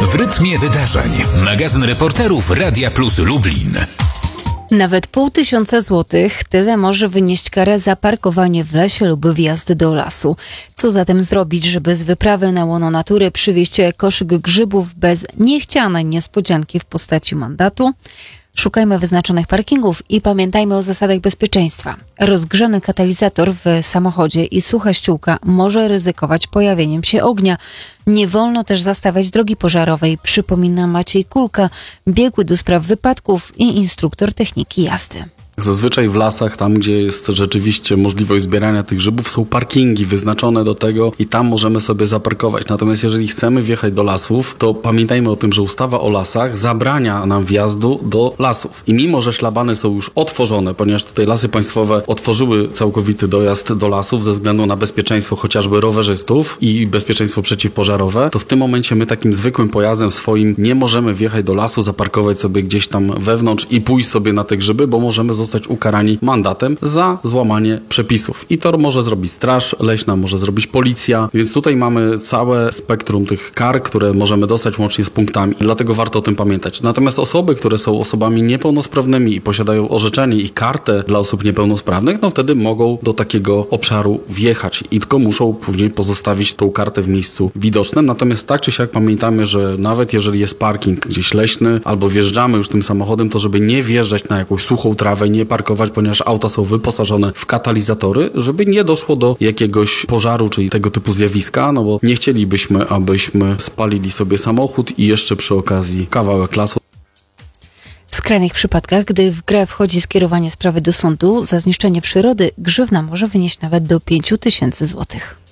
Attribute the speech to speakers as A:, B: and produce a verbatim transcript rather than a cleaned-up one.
A: W rytmie wydarzeń. Magazyn reporterów Radia Plus Lublin.
B: Nawet pół tysiąca złotych, tyle może wynieść kara za parkowanie w lesie lub wjazd do lasu. Co zatem zrobić, żeby z wyprawy na łono natury przywieźć koszyk grzybów bez niechcianej niespodzianki w postaci mandatu? Szukajmy wyznaczonych parkingów i pamiętajmy o zasadach bezpieczeństwa. Rozgrzany katalizator w samochodzie i sucha ściółka może ryzykować pojawieniem się ognia. Nie wolno też zastawiać drogi pożarowej, przypomina Maciej Kulka, biegły do spraw wypadków i instruktor techniki jazdy.
C: Zazwyczaj w lasach, tam gdzie jest rzeczywiście możliwość zbierania tych grzybów, są parkingi wyznaczone do tego i tam możemy sobie zaparkować. Natomiast jeżeli chcemy wjechać do lasów, to pamiętajmy o tym, że ustawa o lasach zabrania nam wjazdu do lasów. I mimo, że szlabany są już otworzone, ponieważ tutaj Lasy Państwowe otworzyły całkowity dojazd do lasów ze względu na bezpieczeństwo chociażby rowerzystów i bezpieczeństwo przeciwpożarowe, to w tym momencie my takim zwykłym pojazdem swoim nie możemy wjechać do lasu, zaparkować sobie gdzieś tam wewnątrz i pójść sobie na te grzyby, bo możemy zostać ukarani mandatem za złamanie przepisów. I to może zrobić straż leśna, może zrobić policja, więc tutaj mamy całe spektrum tych kar, które możemy dostać łącznie z punktami. Dlatego warto o tym pamiętać. Natomiast osoby, które są osobami niepełnosprawnymi i posiadają orzeczenie i kartę dla osób niepełnosprawnych, no wtedy mogą do takiego obszaru wjechać i tylko muszą później pozostawić tą kartę w miejscu widocznym. Natomiast tak czy siak pamiętamy, że nawet jeżeli jest parking gdzieś leśny albo wjeżdżamy już tym samochodem, to żeby nie wjeżdżać na jakąś suchą trawę, nie parkować, ponieważ auta są wyposażone w katalizatory, żeby nie doszło do jakiegoś pożaru, czyli tego typu zjawiska, no bo nie chcielibyśmy, abyśmy spalili sobie samochód i jeszcze przy okazji kawałek lasu.
B: W skrajnych przypadkach, gdy w grę wchodzi skierowanie sprawy do sądu za zniszczenie przyrody, grzywna może wynieść nawet do pięć tysięcy złotych.